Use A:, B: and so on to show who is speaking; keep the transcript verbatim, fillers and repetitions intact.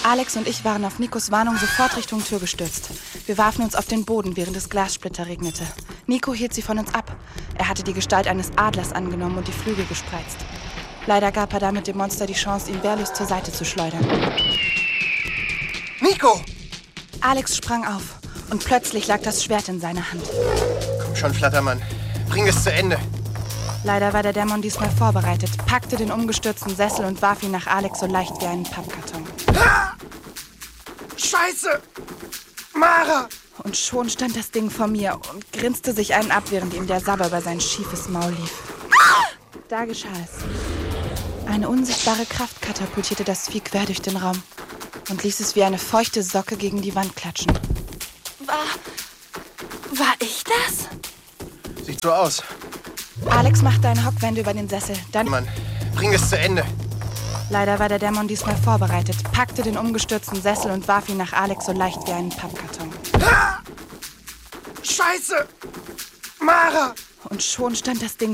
A: Alex und ich waren auf Nikos Warnung sofort Richtung Tür gestürzt. Wir warfen uns auf den Boden, während es Glassplitter regnete. Nico hielt sie von uns ab. Er hatte die Gestalt eines Adlers angenommen und die Flügel gespreizt. Leider gab er damit dem Monster die Chance, ihn wehrlos zur Seite zu schleudern.
B: Nico!
A: Alex sprang auf und plötzlich lag das Schwert in seiner Hand.
B: Komm schon, Flattermann. Bring es zu Ende.
A: Leider war der Dämon diesmal vorbereitet, packte den umgestürzten Sessel und warf ihn nach Alex so leicht wie einen Pappkarton.
B: Ah! Scheiße! Mara!
A: Und schon stand das Ding vor mir und grinste sich einen ab, während ihm der Sabber über sein schiefes Maul lief. Da geschah es. Eine unsichtbare Kraft katapultierte das Vieh quer durch den Raum und ließ es wie eine feuchte Socke gegen die Wand klatschen. War... war ich das?
B: Sieht so aus.
A: Alex machte eine Hockwende über den Sessel. Dann...
B: Mann, bring es zu Ende.
A: Leider war der Dämon diesmal vorbereitet, packte den umgestürzten Sessel und warf ihn nach Alex so leicht wie einen Pappkarton.
B: Ah! Scheiße! Mara!
A: Und schon stand das Ding